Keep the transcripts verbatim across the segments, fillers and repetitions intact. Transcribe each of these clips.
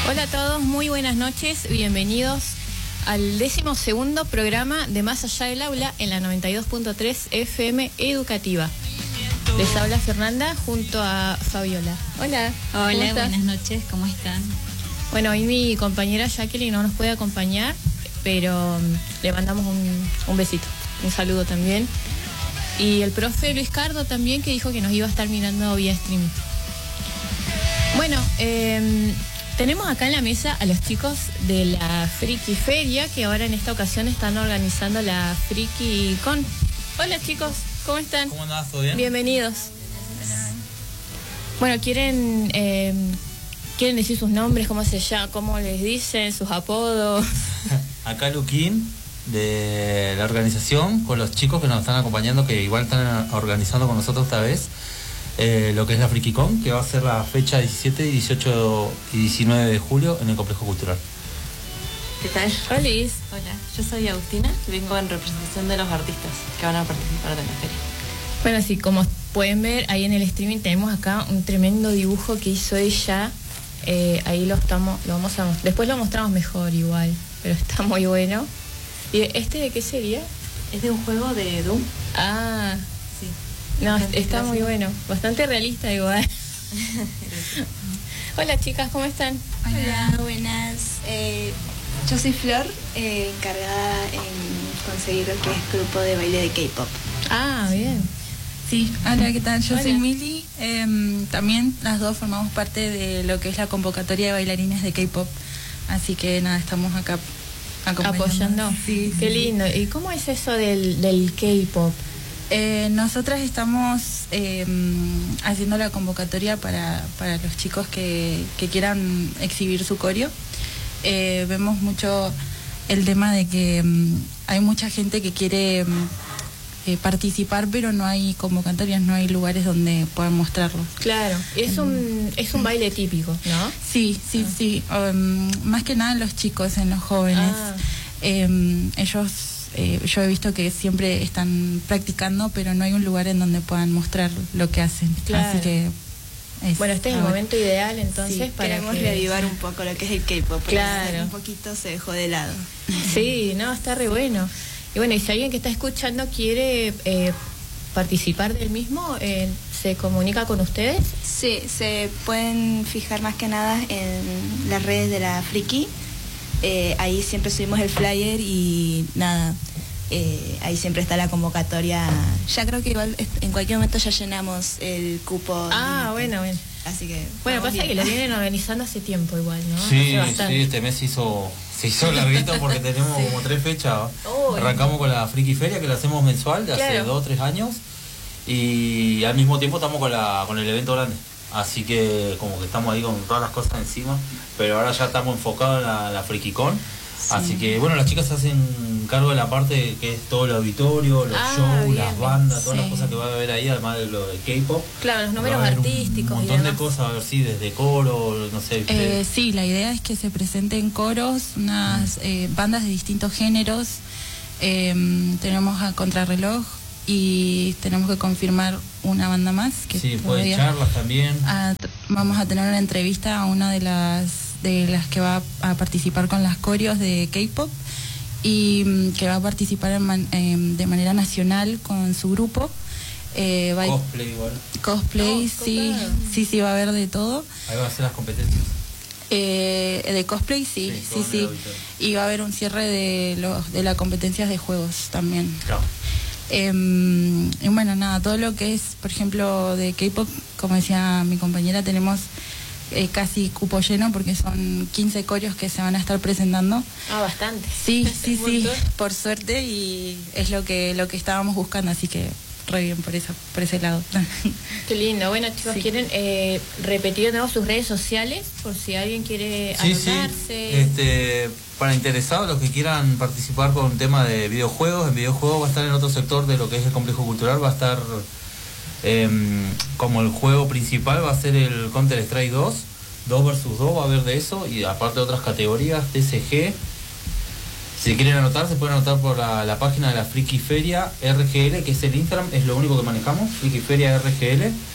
Hola a todos, muy buenas noches, bienvenidos al décimo segundo programa de Más Allá del Aula en la noventa y dos punto tres F M Educativa. Les habla Fernanda junto a Fabiola. Hola. Hola, buenas noches, ¿cómo están? Bueno, hoy mi compañera Jacqueline no nos puede acompañar, pero le mandamos un, un besito, un saludo también. Y el profe Luis Cardo también, que dijo que nos iba a estar mirando vía streaming. Bueno, eh, tenemos acá en la mesa a los chicos de la Friki Feria, que ahora en esta ocasión están organizando la Friki Con. Hola chicos, ¿cómo están? ¿Cómo andás? ¿Todo bien? Bienvenidos. Bueno, ¿quieren eh, quieren decir sus nombres, cómo se llama, cómo les dicen, sus apodos? Acá Luquín, de la organización, con los chicos que nos están acompañando, que igual están organizando con nosotros esta vez, eh, lo que es la FrikiCon, que va a ser la fecha diecisiete, dieciocho y diecinueve de julio en el Complejo Cultural. ¿Qué tal? Hola. Hola, yo soy Agustina, vengo en representación de los artistas que van a participar de la feria. Bueno, sí, como pueden ver ahí en el streaming tenemos acá un tremendo dibujo que hizo ella. Eh, ahí lo estamos, lo vamos a después lo mostramos mejor igual, pero está muy bueno. ¿Y este de qué sería? Es de un juego de Doom. Ah, sí. No, Bastante está muy bueno, bastante realista igual. Hola chicas, ¿cómo están? Hola, buenas. Eh, yo soy Flor, eh, encargada en conseguir lo que es grupo de baile de K-pop. Ah, bien. Sí, hola, ¿qué tal? Yo Hola. soy Mili. Eh, también las dos formamos parte de lo que es la convocatoria de bailarines de K-pop. Así que nada, estamos acá apoyando. Sí, qué sí, lindo. ¿Y cómo es eso del, del K-pop? Eh, nosotras estamos eh, haciendo la convocatoria para, para los chicos que, que quieran exhibir su coreo. Eh, vemos mucho el tema de que um, hay mucha gente que quiere um, eh, participar, pero no hay convocatorias, no hay lugares donde puedan mostrarlo. Claro, es un es un baile típico, ¿no? Sí, sí, ah. sí. Um, más que nada en los chicos, en los jóvenes. Ah. Eh, ellos, eh, yo he visto que siempre están practicando, pero no hay un lugar en donde puedan mostrar lo que hacen. Claro. Así que es, bueno, este es el momento ideal entonces sí, para queremos que... reavivar un poco lo que es el K-pop. Claro. Un poquito se dejó de lado. Sí, no, está re bueno. Y bueno, y si alguien que está escuchando quiere eh, participar del mismo, eh, ¿se comunica con ustedes? Sí, se pueden fijar más que nada en las redes de la Friki. Eh, ahí siempre subimos el flyer y nada, eh, ahí siempre está la convocatoria. Ya creo que igual en cualquier momento ya llenamos el cupo. Ah, bueno, bueno. Así que bueno, pasa bien. Que lo vienen organizando hace tiempo igual, ¿no? Sí, sí, este mes hizo, se hizo larguito porque tenemos sí. como tres fechas. Oh, Arrancamos con la Friki Feria, que la hacemos mensual de hace claro. dos o tres años. Y al mismo tiempo estamos con la con el evento grande. Así que como que estamos ahí con todas las cosas encima. Pero ahora ya estamos enfocados en la, la FrikiCon. Sí. Así que bueno, las chicas se hacen cargo de la parte que es todo el auditorio, los ah, shows, bien, las bandas, todas sí. las cosas que va a haber ahí, además de lo de K-pop. Claro, los números artísticos. Un montón de cosas, a ver si sí, desde coro, no sé. Eh, sí, la idea es que se presenten coros, unas mm. eh, bandas de distintos géneros. Eh, tenemos a Contrarreloj y tenemos que confirmar una banda más. Que sí, puede charlas también. A, vamos a tener una entrevista a una de las de las que va a participar con las coreos de K-pop y um, que va a participar en man, eh, de manera nacional con su grupo. Eh, va cosplay igual. Cosplay, no, sí, total. sí, sí, va a haber de todo. Ahí va a ser las competencias. Eh, de cosplay, sí, sí, sí. sí. Y va a haber un cierre de los de las competencias de juegos también. Claro. Eh, y bueno, nada, todo lo que es, por ejemplo, de K-pop, como decía mi compañera, tenemos eh, casi cupo lleno porque son quince coreos que se van a estar presentando. Ah, bastante. Sí, sí, sí, por suerte, y es lo que lo que estábamos buscando, así que re bien por eso, por ese lado. Qué lindo. Bueno, chicos, sí. ¿quieren eh, repetir de nuevo sus redes sociales por si alguien quiere sí, anotarse? Sí. Este, para interesados, los que quieran participar con un tema de videojuegos, en videojuegos va a estar en otro sector de lo que es el complejo cultural, va a estar eh, como el juego principal, va a ser el Counter Strike dos, dos versus dos, va a haber de eso, y aparte de otras categorías, T C G. Si quieren anotar, se pueden anotar por la, la página de la Friki Feria R G L, que es el Instagram, es lo único que manejamos, Friki Feria R G L.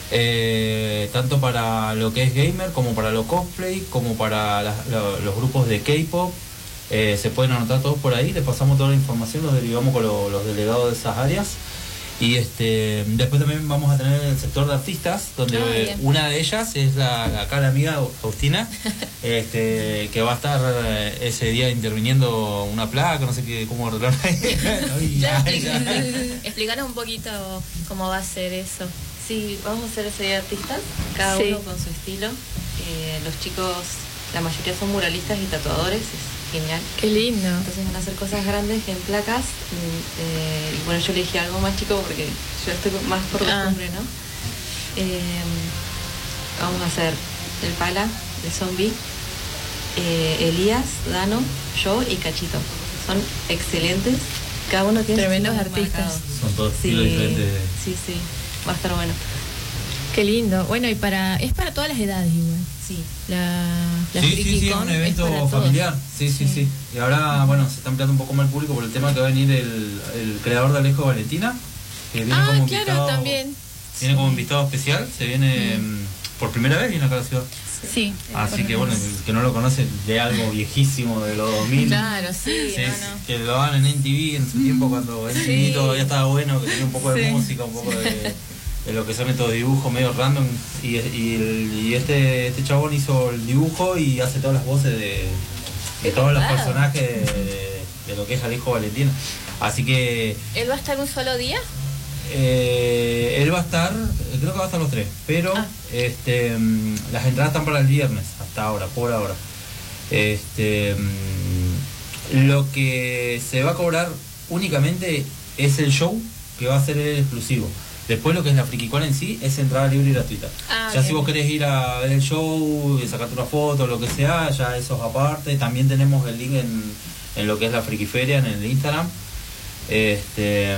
Eh, tanto para lo que es gamer, como para lo cosplay, como para la, lo, los grupos de K-pop. Eh, se pueden anotar todos por ahí, les pasamos toda la información, los derivamos con lo, los delegados de esas áreas. Y este después también vamos a tener el sector de artistas, donde ah, una de ellas es la, la cara amiga Agustina, este, que va a estar ese día interviniendo una placa, no sé qué, cómo arreglar. Explícanos un poquito cómo va a ser eso. Sí, vamos a hacer ese día de artistas, cada sí. uno con su estilo. Eh, los chicos, la mayoría son muralistas y tatuadores, es genial. Qué lindo. Entonces van a hacer cosas grandes en placas. Eh, y bueno, yo elegí algo más chico porque yo estoy más por costumbre, ah. ¿no? Eh, vamos a hacer el Pala, el Zombie, eh, Elías, Dano, yo y Cachito. Son excelentes. Cada uno tiene tremendos artistas. Marcados. Son todos sí, estilos diferentes. Sí, sí. Va a estar bueno. Qué lindo. Bueno, y para es para todas las edades igual. Sí. La, la sí, sí, sí, es un evento familiar. Sí, sí, sí, sí. Y ahora, bueno, se está ampliando un poco más el público por el tema que va a venir el, el creador de Alejo Valentina, que viene ah, como claro, invitado. También. Viene sí. como invitado especial, se viene mm. por primera vez viene acá a la ciudad. Sí. Así que bueno, el que no lo conoce de algo viejísimo de los dos mil. Claro, sí. sí no, no. Que lo daban en M T V en su tiempo cuando M T V sí. todavía estaba bueno, que tenía un poco de sí. música, un poco de, de lo que son estos dibujos medio random. Y, y, el, y este este chabón hizo el dibujo y hace todas las voces de, de todos los personajes de, de lo que es Alejo Valentina. Así que... ¿Él va a estar un solo día? Eh, él va a estar, creo que va a estar los tres, pero ah. este las entradas están para el viernes, hasta ahora, por ahora. Este lo que se va a cobrar únicamente es el show, que va a ser el exclusivo. Después lo que es la FrikiCon en sí es entrada libre y gratuita. Ah, ya bien. Si vos querés ir a ver el show, sacarte una foto, lo que sea, ya eso es aparte. También tenemos el link en, en lo que es la Frikiferia, en el Instagram. Este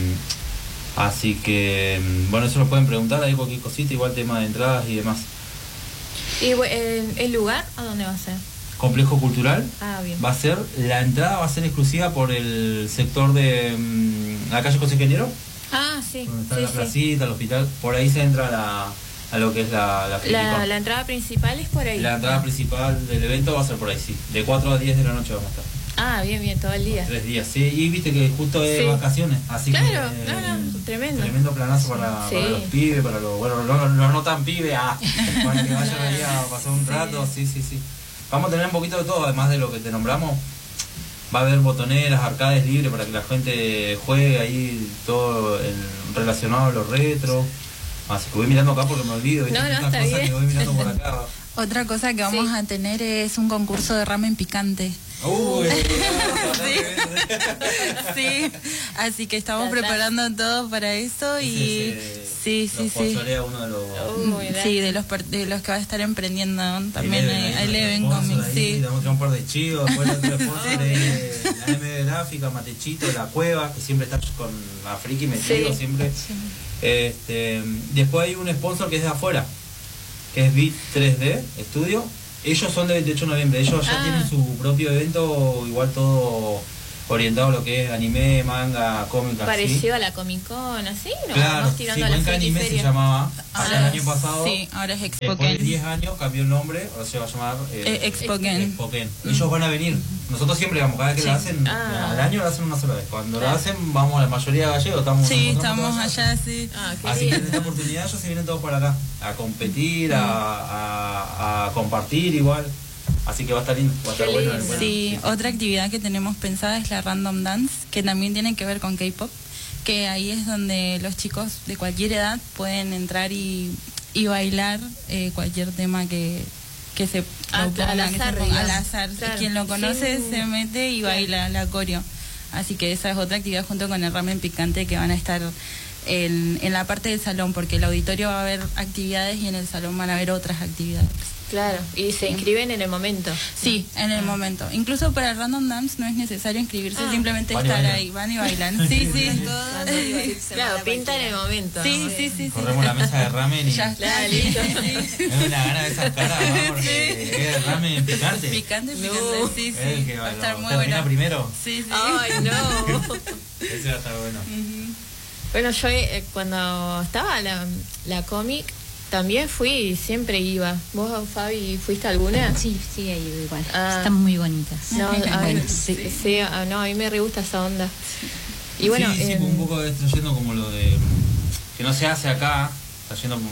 Así que, bueno, eso lo pueden preguntar, hay cualquier cosita, igual tema de entradas y demás. ¿Y el, el lugar a dónde va a ser? Complejo Cultural. Ah, bien. Va a ser, la entrada va a ser exclusiva por el sector de um, la calle José Ingeniero. Ah, sí. Donde está sí, la sí. placita, el hospital, por ahí se entra la, a lo que es la la, la la entrada principal es por ahí. La entrada principal del evento va a ser por ahí, sí. De cuatro a diez de la noche vamos a estar. Ah, bien, bien, todo el día. Tres días, sí, y viste que justo es sí. vacaciones, así claro, que... Claro, no, no, tremendo. Tremendo planazo para, sí. para los pibes, para los, bueno, los, los no tan pibes, ah, para que vayan ahí a pasar un rato, sí, sí, sí. Vamos a tener un poquito de todo, además de lo que te nombramos. Va a haber botoneras, arcades libres para que la gente juegue ahí, todo el, relacionado a los retro. Así que voy mirando acá porque me olvido, ¿viste? No, no, Estas está cosas bien. que voy mirando por acá. Otra cosa que vamos sí. a tener es un concurso de ramen picante. Uy, sí. sí, así que estamos preparando todo para eso y sí, sí, sí. Uno de los, uh, sí, de los de los que va a estar emprendiendo también hay Eleven Comics, sí. Le vamos a un par de chivos, después el otro sponsor es la M D Gráfica, Matechito, La Cueva, que siempre está con la Friki metido, sí. siempre. Sí. Este, después hay un sponsor que es de afuera, que es Beat tres D Studio. Ellos son del veintiocho de noviembre, ellos ya ah. tienen su propio evento, igual todo orientado a lo que es anime, manga, cómic. Parecido a la Comic Con, ¿así? ¿No? Claro, sí, Cuenca Anime se llamaba allá el año pasado. Sí, ahora es Expo Después de diez años cambió el nombre, ahora se va a llamar eh, Expo Expoken. Ellos van a venir, nosotros siempre vamos, cada vez que sí. lo hacen, ah. al año lo hacen una sola vez. Cuando claro. lo hacen, vamos, la mayoría de gallegos estamos Sí, estamos allá, allá, sí. Ah, Así bien. que en esta oportunidad ellos se vienen todos para acá, a competir, a, a, a compartir igual. Así que va a estar lindo, va a estar Qué bueno. lindo. bueno. Sí, otra actividad que tenemos pensada es la Random Dance, que también tiene que ver con K-pop, que ahí es donde los chicos de cualquier edad pueden entrar y, y bailar eh, cualquier tema que, que se ah, proponga, al azar, que se ponga al azar. Claro. Quien lo conoce sí. se mete y baila sí. la coreo. Así que esa es otra actividad junto con el ramen picante que van a estar en, en la parte del salón, porque el auditorio va a haber actividades y en el salón van a haber otras actividades. Claro, y se inscriben en el momento. Sí, en el ah. momento. Incluso para el Random Dance no es necesario inscribirse, ah. simplemente van estar ahí, van y bailan. Sí, sí. Claro, pinta en el momento. Sí, ¿no? sí, sí, sí. Corremos sí. la mesa de ramen y... Ya está, listo. Sí. Es una gana de esas caras, ¿no? Porque sí. es ramen picante. Picante, picante, no. sí, sí. El que va a estar muy bueno. bueno. primero? Sí, sí. Ay, no. Ese va a estar bueno. Uh-huh. Bueno, yo eh, cuando estaba la, la cómic también fui y siempre iba. ¿Vos, Fabi, fuiste a alguna? Sí, sí, he ido igual. Ah. Están muy bonitas. No, a mí, sí, sí. sí, a, no, a mí me re gusta esa onda. Y bueno, sí, sí, eh, un poco trayendo como lo de que no se hace acá, trayendo un,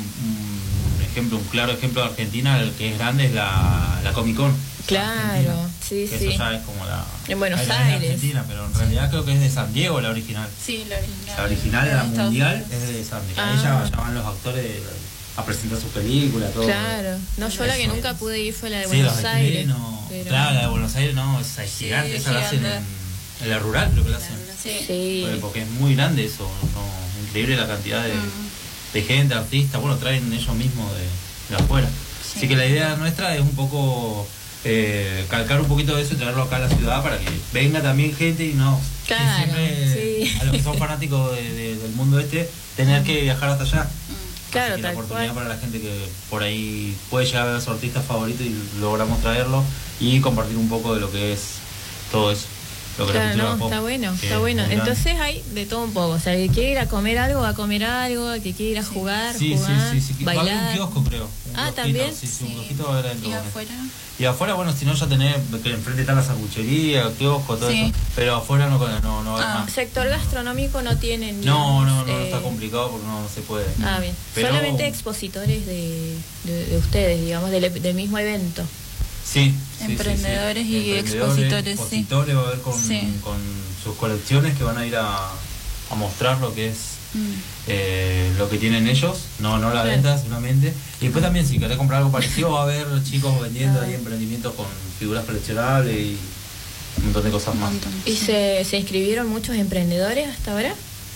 un ejemplo, un claro ejemplo de Argentina, el que es grande es la, la Comic Con. claro, Argentina, sí, que sí. Eso ya es como la En Buenos la, la Aires. Argentina, pero en realidad creo que es de San Diego la original. Sí, la original. La original, la de Estados mundial, Unidos. es de San Diego. Ah. Ahí ya, ya van los actores a presentar sus películas, todo. Claro, no, yo la que Eso. nunca pude ir fue la de Sí, Buenos los Aires. estrenos. pero- Claro, la de Buenos Aires no, esa es gigante, esa la hacen gigante. en, en la rural, creo que la hacen. Sí. Sí. Porque- Porque es muy grande eso, ¿no? Increíble la cantidad de, Mm. de gente, artistas, bueno, traen ellos mismos de, de afuera. Sí. Así que la idea nuestra es un poco eh, calcar un poquito de eso y traerlo acá a la ciudad para que venga también gente y no que Claro, siempre sí. a los que son fanáticos de- de- del mundo este tener que viajar hasta allá. Claro, Así que la tal oportunidad cual. para la gente que por ahí puede llegar a ver a su artista favorito y logramos traerlo y compartir un poco de lo que es todo eso. Lo que la Claro, cultura no, pop, está bueno, que está es bueno. muy grande. Entonces hay de todo un poco. O sea, el que quiere ir a comer algo, va a comer algo. El que quiere ir a jugar, Sí, jugar, sí, sí, sí. Va a haber bailar. un kiosco, creo. Un Ah, kiosquito, ¿también? Sí, sí, un Sí. kiosquito va a haber adentro. ¿Y bueno. afuera? Y afuera, bueno, si no ya tenés, que enfrente está la sanguchería, el kiosco, todo Sí. eso. Pero afuera no, no, no va a haber Ah. más. Sector gastronómico no tienen. No, digamos, no, no, eh, está complicado porque no, no se puede. Ah, bien. Pero- Solamente expositores de, de, de ustedes, digamos, del, del mismo evento. Sí, sí, Emprendedores sí, sí. y Emprendedores, expositores, sí. expositores va a haber con, Sí. con sus colecciones que van a ir a, a mostrar lo que es Mm. eh, lo que tienen ellos, no no la Claro. venta seguramente. Y después también si querés comprar algo parecido va a haber chicos vendiendo Ah. ahí emprendimientos con figuras coleccionables y un montón de cosas Un más. montón. ¿Y se, se inscribieron muchos emprendedores hasta ahora?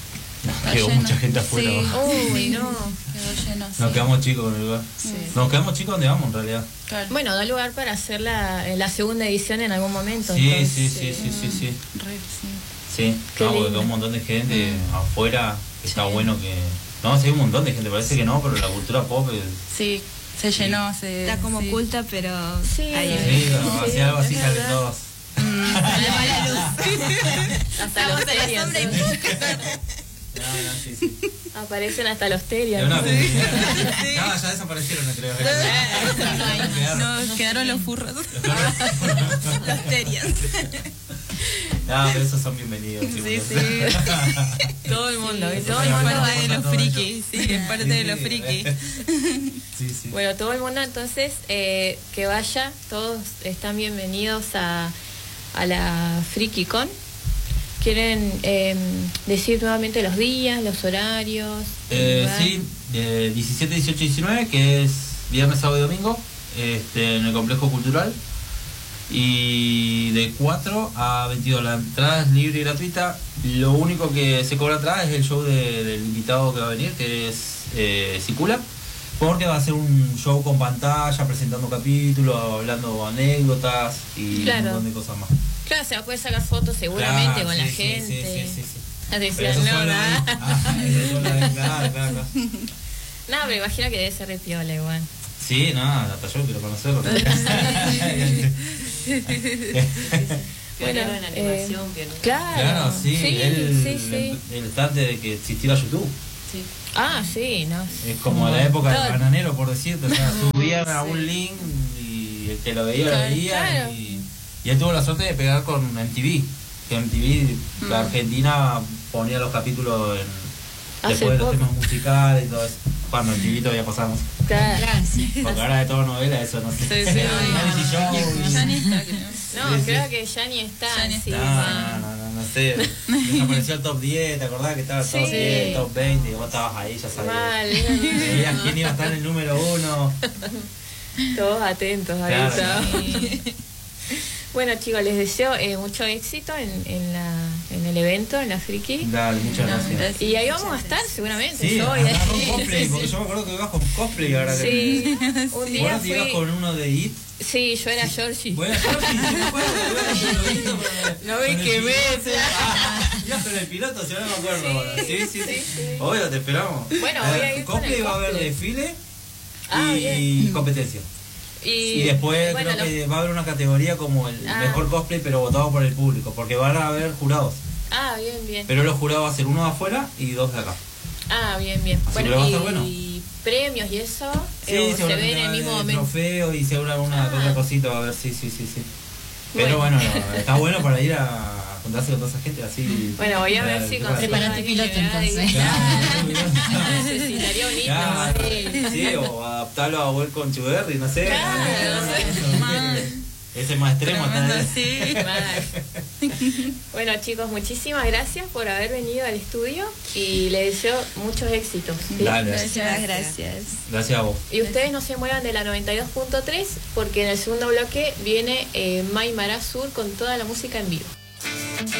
Está Quedó lleno. mucha gente afuera. Sí. ¿no? Uy, Sí. no. Quedó lleno, sí. Nos quedamos chicos en el lugar. Sí. Nos quedamos chicos donde vamos en realidad. Claro. Bueno, da lugar para hacer la, la segunda edición en algún momento. Sí, entonces, sí, sí, sí, sí, sí. Re, sí. Sí, Qué no, porque lindo. quedó un montón de gente afuera, que está Sí. bueno que... No, sí, hay un montón de gente, parece que no, pero la cultura pop es... Sí, se llenó, se... Está como sí. oculta, pero Sí. ahí Sí, no, Sí, así algo así es salen verdad. todos. Hasta los terias. No, no, sí, sí. Aparecen hasta los De terias. una vez. No, ya desaparecieron, no creo. Quedaron. No, quedaron los furros. Las terias. No, pero esos son bienvenidos. Sí, seguro. sí. Todo el mundo, Sí, todo sí, el Es mundo. parte de los todo frikis, sí, es parte de los Sí, frikis. Sí, sí. Bueno, todo el mundo entonces eh, que vaya, todos están bienvenidos a, a la FrikiCon. ¿Quieren eh, decir nuevamente los días, los horarios? el Eh, lugar? sí, de diecisiete, dieciocho y diecinueve, que es viernes, sábado y domingo, este, en el complejo cultural. Y de cuatro a veintidós, la entrada es libre y gratuita. Lo único que se cobra atrás es el show de- del invitado que va a venir, que es eh, Sicula, porque va a ser un show con pantalla, presentando capítulos, hablando anécdotas y Claro. un montón de cosas más. Claro, se va a poder sacar fotos seguramente Claro, con sí, la sí, gente. Sí, sí, sí, sí. Ah, decía, Pero eso no, solo no. ahí. Ah, eso solo ahí, claro, claro, claro. No, pero imagino que debe ser re piola igual. Sí, no, hasta yo quiero conocerlo. Bueno, Bueno, en animación, eh, bien. Claro, Claro, sí, sí, él, sí, sí. el instante de que existiera YouTube. Sí. Ah, sí, no. Es como la época Todo- del bananero, por decirte. O sea, subían a un link y el que lo veía, lo veía. Claro. Y, y él tuvo la suerte de pegar con M T V. Que M T V, la Argentina, ponía los capítulos en, Hace después de los poco. temas musicales y todo eso. Cuando M T V todavía pasábamos. Claro. Porque ahora de toda novela, eso no sé. Sí, sí, Reality show. Ya ni está, creo. No, Sí, creo sí. que ya ni está. Ya ni sí, No, sí. no, no, no, no sé. Desapareció el top diez, ¿te acordás que estaba el top Sí. diez, el top veinte? Y vos estabas ahí, ya sabías. Mal. Veías quién iba a estar en el número uno. Todos atentos a Claro, eso. claro. Bueno, chicos, les deseo eh, mucho éxito en, en, la, en el evento, en la Friki. Dale, muchas No, gracias. gracias. Y ahí vamos a estar seguramente. Sí, yo voy a andá con cosplay, porque yo me acuerdo que ibas con cosplay ahora que... Sí, un día Vos te ibas fui. con uno de It. Sí, yo era Georgie. Bueno, yo sí, sí me acuerdo, que ibas con el piloto, pero- No me con el quemé, piloto. sí. Ah, ibas con el piloto, si no me acuerdo ahora. Sí, sí, sí. sí, sí. Obvio, te esperamos. Bueno, Eh, voy a ir con cosplay el va a haber cosplay. desfile Ah, y competencia. Y, Y después bueno, creo los- que va a haber una categoría como el Ah. mejor cosplay, pero votado por el público, porque van a haber jurados. Ah, bien, bien. Pero los jurados va a ser uno de afuera y dos de acá. Ah, bien, bien. Así Bueno, que va a y, estar bueno. y premios y eso, Sí, eh, se se ve en el mismo momento. trofeo y se habrá una Ah. otra cosita, a ver, sí, sí, sí, sí. Pero bueno, Bueno. no, está bueno para ir a juntarse con toda esa gente así. Bueno, voy a ver para- si para- consigo. Preparate piloto, alguien que me entonces. haga- Necesitaría un himno, Claro, sí. sí, o adaptarlo a World con Chuberry, no sé. Claro, no, no sé. no, no, Mal. ese es más extremo. Tremendo, tal vez. sí. Mal. Bueno, chicos, muchísimas gracias por haber venido al estudio y les deseo muchos éxitos. ¿sí? Dale. Muchas gracias. Gracias a vos. Y ustedes no se muevan de la noventa y dos punto tres porque en el segundo bloque viene eh, Maimara Sur con toda la música en vivo.